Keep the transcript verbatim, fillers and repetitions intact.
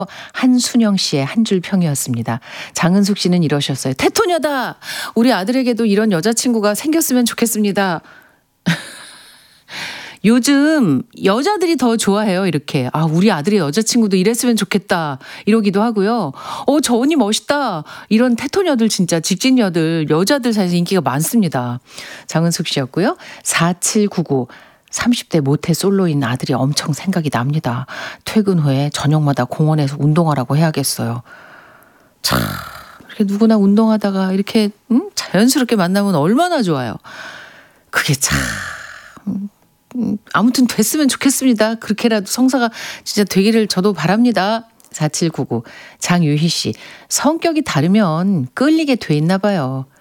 한순영 씨의 한 줄 평이었습니다. 장은숙 씨는 이러셨어요. 테토녀다! 우리 아들에게도 이런 여자친구가 생겼으면 좋겠습니다. 요즘 여자들이 더 좋아해요. 이렇게. 아, 우리 아들의 여자친구도 이랬으면 좋겠다. 이러기도 하고요. 어, 저 언니 멋있다. 이런 테토녀들 진짜 직진녀들 여자들 사이에서 인기가 많습니다. 장은숙 씨였고요. 사칠구구 삼십 대 모태 솔로인 아들이 엄청 생각이 납니다. 퇴근 후에 저녁마다 공원에서 운동하라고 해야겠어요. 참 이렇게 누구나 운동하다가 이렇게 음? 자연스럽게 만나면 얼마나 좋아요. 그게 참 음, 아무튼 됐으면 좋겠습니다. 그렇게라도 성사가 진짜 되기를 저도 바랍니다. 사칠구구 장유희 씨. 성격이 다르면 끌리게 돼 있나 봐요.